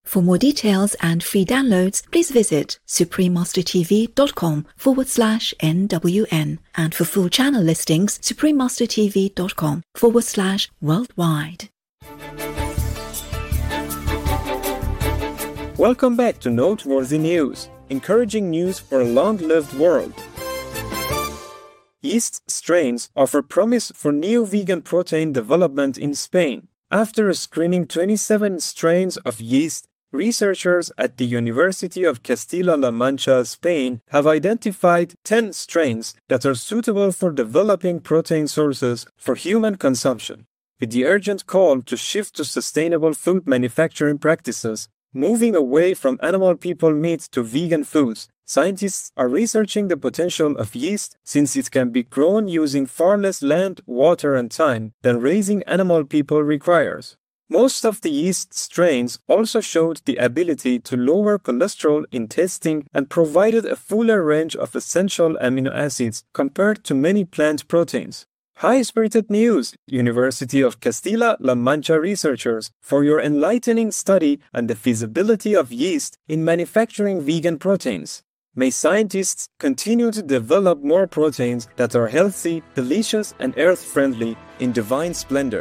For more details and free downloads, please visit suprememastertv.com/NWN. And for full channel listings, suprememastertv.com/worldwide. Welcome back to Noteworthy News, encouraging news for a long-lived world. Yeast strains offer promise for new vegan protein development in Spain. After screening 27 strains of yeast, researchers at the University of Castilla-La Mancha, Spain, have identified 10 strains that are suitable for developing protein sources for human consumption. With the urgent call to shift to sustainable food manufacturing practices, moving away from animal people meat to vegan foods, scientists are researching the potential of yeast since it can be grown using far less land, water, and time than raising animal people requires. Most of the yeast strains also showed the ability to lower cholesterol in testing and provided a fuller range of essential amino acids compared to many plant proteins. High-spirited news, University of Castilla-La Mancha researchers, for your enlightening study on the feasibility of yeast in manufacturing vegan proteins. May scientists continue to develop more proteins that are healthy, delicious, and earth-friendly in divine splendor.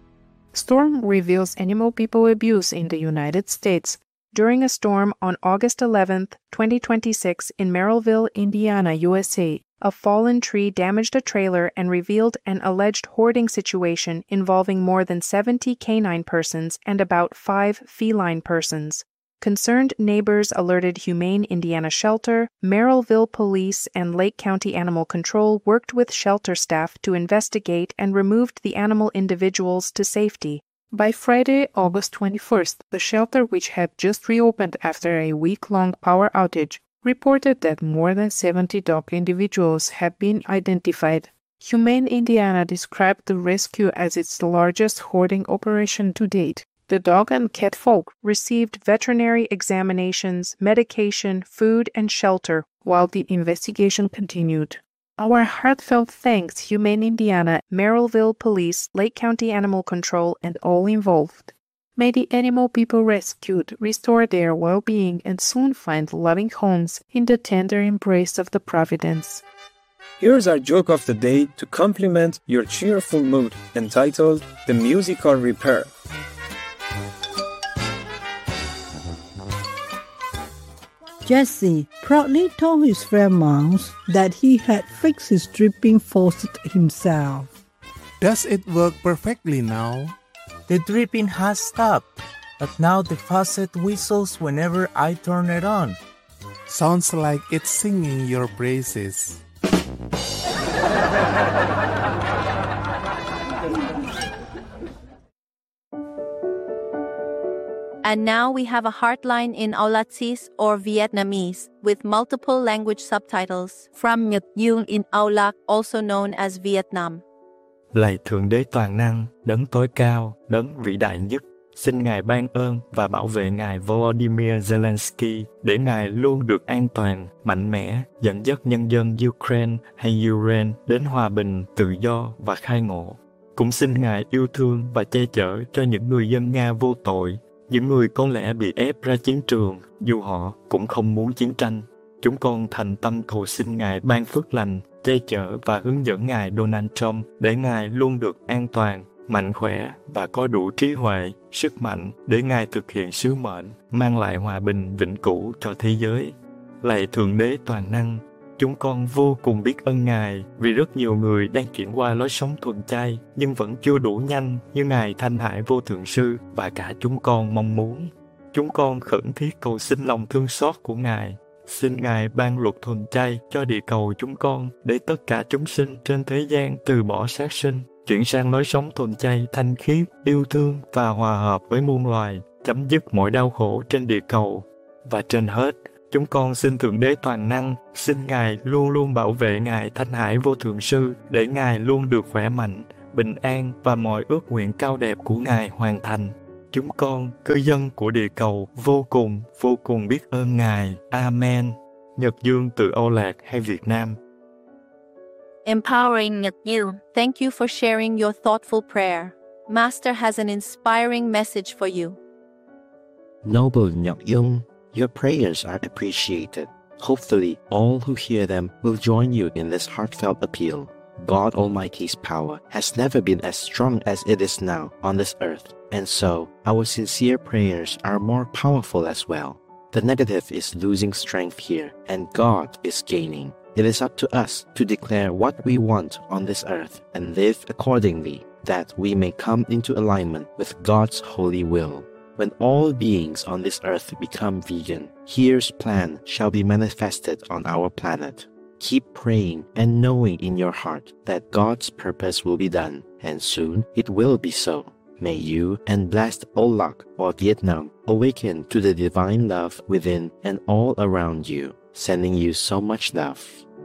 Storm reveals animal people abuse in the United States. During a storm on August 11, 2026 in Merrillville, Indiana, USA, a fallen tree damaged a trailer and revealed an alleged hoarding situation involving more than 70 canine persons and about 5 feline persons. Concerned neighbors alerted Humane Indiana Shelter, Merrillville Police, and Lake County Animal Control worked with shelter staff to investigate and removed the animal individuals to safety. By Friday, August 21st, the shelter, which had just reopened after a week-long power outage, reported that more than 70 dog individuals have been identified. Humane Indiana described the rescue as its largest hoarding operation to date. The dog and cat folk received veterinary examinations, medication, food, and shelter while the investigation continued. Our heartfelt thanks, Humane Indiana, Merrillville Police, Lake County Animal Control, and all involved. May the animal people rescued restore their well-being and soon find loving homes in the tender embrace of the Providence. Here's our joke of the day to complement your cheerful mood, entitled The Musical Repair. Jesse proudly told his friend Mouse that he had fixed his dripping faucet himself. Does it work perfectly now? The dripping has stopped, but now the faucet whistles whenever I turn it on. Sounds like it's singing your praises. And now we have a heartline in Aulacese or Vietnamese with multiple language subtitles from Nhật Dương in Aulac, also known as Vietnam. Lạy Thượng Đế Toàn Năng, Đấng tối cao, Đấng vĩ đại nhất, xin Ngài ban ơn và bảo vệ Ngài Volodymyr Zelensky để Ngài luôn được an toàn, mạnh mẽ, dẫn dắt nhân dân Ukraine hay Ukraine đến hòa bình, tự do và khai ngộ. Cũng xin Ngài yêu thương và che chở cho những người dân Nga vô tội, những người có lẽ bị ép ra chiến trường dù họ cũng không muốn chiến tranh. Chúng con thành tâm cầu xin Ngài ban phước lành, che chở và hướng dẫn Ngài Donald Trump để Ngài luôn được an toàn, mạnh khỏe và có đủ trí huệ, sức mạnh để Ngài thực hiện sứ mệnh, mang lại hòa bình vĩnh cửu cho thế giới. Lạy Thượng Đế Toàn Năng, chúng con vô cùng biết ơn Ngài vì rất nhiều người đang chuyển qua lối sống thuần chay nhưng vẫn chưa đủ nhanh như Ngài Thanh Hải Vô Thượng Sư và cả chúng con mong muốn. Chúng con khẩn thiết cầu xin lòng thương xót của Ngài. Xin Ngài ban luật thuần chay cho địa cầu chúng con để tất cả chúng sinh trên thế gian từ bỏ sát sinh, chuyển sang lối sống thuần chay thanh khiết, yêu thương và hòa hợp với muôn loài, chấm dứt mọi đau khổ trên địa cầu. Và trên hết, chúng con xin Thượng Đế Toàn Năng, xin Ngài luôn luôn bảo vệ Ngài Thanh Hải Vô Thượng Sư để Ngài luôn được khỏe mạnh, bình an và mọi ước nguyện cao đẹp của Ngài hoàn thành. Chúng con, cư dân của địa cầu, vô cùng biết ơn Ngài. Amen. Nhật Dương từ Âu Lạc hay Việt Nam. Empowering Nhật Dương, thank you for sharing your thoughtful prayer. Master has an inspiring message for you. Noble Nyok Yung, your prayers are appreciated. Hopefully, all who hear them will join you in this heartfelt appeal. God Almighty's power has never been as strong as it is now on this earth, and so our sincere prayers are more powerful as well. The negative is losing strength here, and God is gaining. It is up to us to declare what we want on this earth and live accordingly, that we may come into alignment with God's holy will. When all beings on this earth become vegan, Here's plan shall be manifested on our planet. Keep praying and knowing in your heart that God's purpose will be done, and soon it will be so. May you and blessed Olac or Vietnam awaken to the divine love within and all around you, sending you so much love.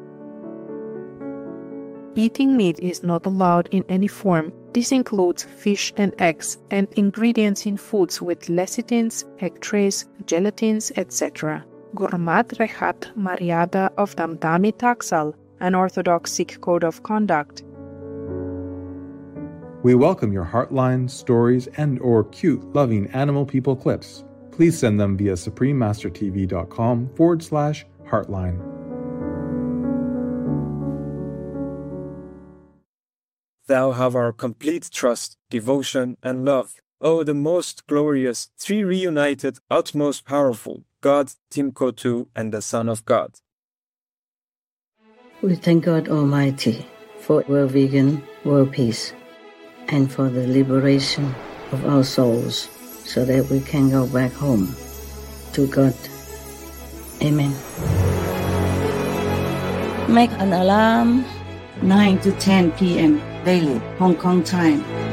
Eating meat is not allowed in any form. This includes fish and eggs, and ingredients in foods with lecithins, egg trays, gelatins, etc. Gurmat Rehat Mariada of Damdami Taksal, an Orthodox Sikh code of conduct. We welcome your heartline, stories, and or cute, loving animal people clips. Please send them via suprememastertv.com/heartline. Thou have our complete trust, devotion, and love, O the most glorious, three reunited, utmost powerful, God, Timkotu, and the Son of God. We thank God Almighty for world vegan, world peace, and for the liberation of our souls so that we can go back home to God. Amen. Make an alarm 9 to 10 p.m. daily, Hong Kong time.